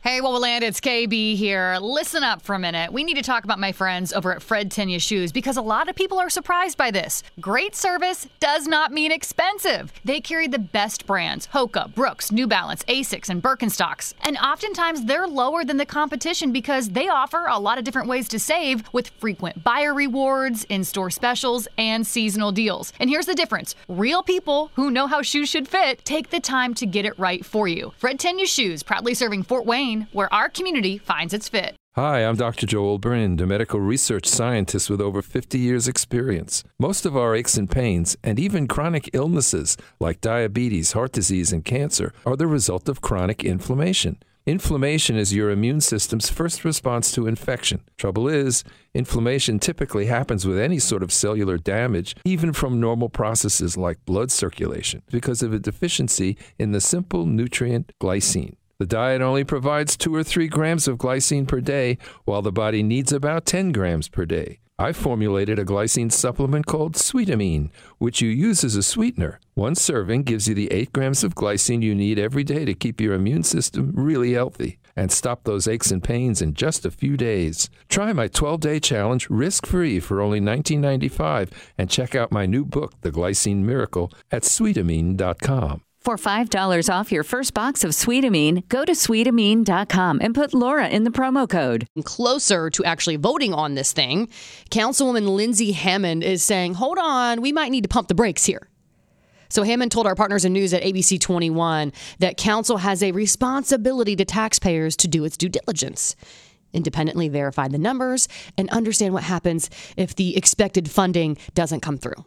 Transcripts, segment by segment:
Hey, Wowoland, it's KB here. Listen up for a minute. We need to talk about my friends over at Fred Tenya Shoes because a lot of people are surprised by this. Great service does not mean expensive. They carry the best brands: Hoka, Brooks, New Balance, Asics, and Birkenstocks. And oftentimes they're lower than the competition because they offer a lot of different ways to save with frequent buyer rewards, in-store specials, and seasonal deals. And here's the difference. Real people who know how shoes should fit take the time to get it right for you. Fred Tenya Shoes, proudly serving Fort Wayne, where our community finds its fit. Hi, I'm Dr. Joel Brind, a medical research scientist with over 50 years' experience. Most of our aches and pains, and even chronic illnesses like diabetes, heart disease, and cancer, are the result of chronic inflammation. Inflammation is your immune system's first response to infection. Trouble is, inflammation typically happens with any sort of cellular damage, even from normal processes like blood circulation, because of a deficiency in the simple nutrient glycine. The diet only provides 2 or 3 grams of glycine per day, while the body needs about 10 grams per day. I formulated a glycine supplement called Sweetamine, which you use as a sweetener. One serving gives you the 8 grams of glycine you need every day to keep your immune system really healthy and stop those aches and pains in just a few days. Try my 12-day challenge risk-free for only $19.95 and check out my new book, The Glycine Miracle, at Sweetamine.com. For $5 off your first box of Sweetamine, go to Sweetamine.com and put Laura in the promo code. Closer to actually voting on this thing, Councilwoman Lindsey Hammond is saying, hold on, we might need to pump the brakes here. So Hammond told our partners in news at ABC 21 that council has a responsibility to taxpayers to do its due diligence, independently verify the numbers, and understand what happens if the expected funding doesn't come through.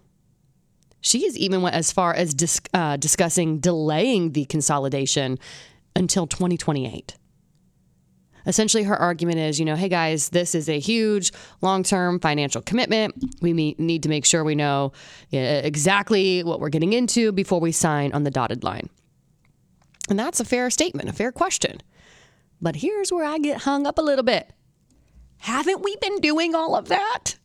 She has even went as far as discussing delaying the consolidation until 2028. Essentially, her argument is, hey, guys, this is a huge long-term financial commitment. We need to make sure we know exactly what we're getting into before we sign on the dotted line. And that's a fair statement, a fair question. But here's where I get hung up a little bit. Haven't we been doing all of that?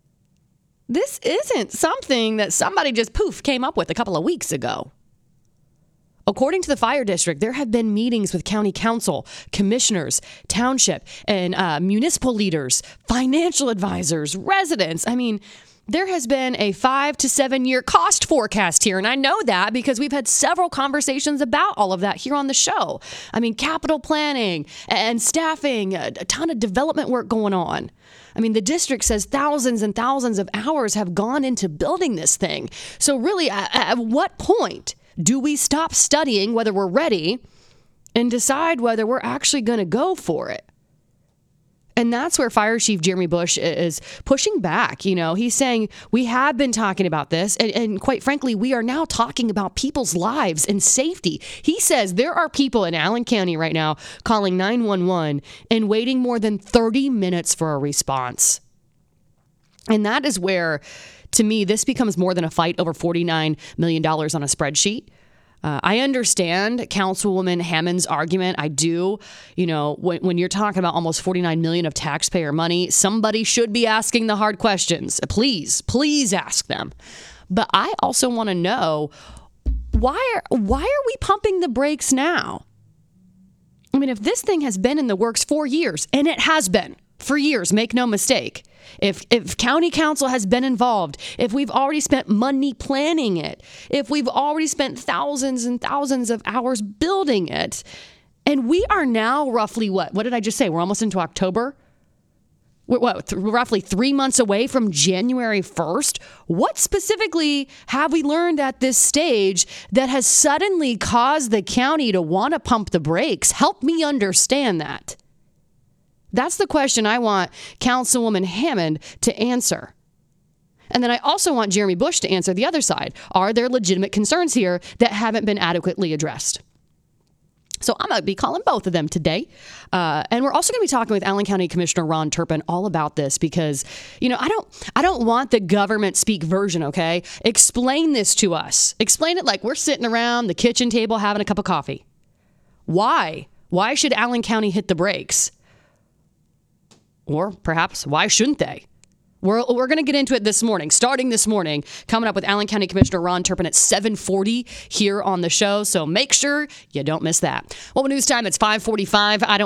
This isn't something that somebody just came up with a couple of weeks ago. According to the fire district, there have been meetings with county council, commissioners, township, and municipal leaders, financial advisors, residents. There has been a 5 to 7 year cost forecast here. And I know that because we've had several conversations about all of that here on the show. Capital planning and staffing, a ton of development work going on. The district says thousands and thousands of hours have gone into building this thing. So really, at what point do we stop studying whether we're ready and decide whether we're actually going to go for it? And that's where Fire Chief Jeremy Bush is pushing back. He's saying we have been talking about this. And quite frankly, we are now talking about people's lives and safety. He says there are people in Allen County right now calling 911 and waiting more than 30 minutes for a response. And that is where, to me, this becomes more than a fight over $49 million on a spreadsheet. I understand Councilwoman Hammond's argument. I do. When you're talking about almost $49 million of taxpayer money, somebody should be asking the hard questions. Please ask them. But I also want to know, why are we pumping the brakes now? If this thing has been in the works for years, and it has been for years, make no mistake. If county council has been involved, if we've already spent money planning it, if we've already spent thousands and thousands of hours building it, and we are now roughly what did I just say? We're almost into October. We're roughly 3 months away from January 1st. What specifically have we learned at this stage that has suddenly caused the county to want to pump the brakes? Help me understand that. That's the question I want Councilwoman Hammond to answer. And then I also want Jeremy Bush to answer the other side. Are there legitimate concerns here that haven't been adequately addressed? So I'm going to be calling both of them today. And we're also going to be talking with Allen County Commissioner Ron Turpin all about this because, I don't want the government speak version, okay? Explain this to us. Explain it like we're sitting around the kitchen table having a cup of coffee. Why? Why should Allen County hit the brakes? Or perhaps, why shouldn't they? We're going to get into it starting this morning, coming up with Allen County Commissioner Ron Turpin at 7:40 here on the show. So make sure you don't miss that. Well, news time, it's 5:45.